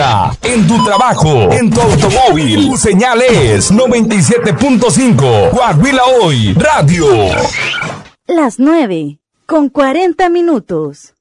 En tu trabajo, en tu automóvil, tu señal es 97.5. Coahuila Hoy Radio. Las 9:40.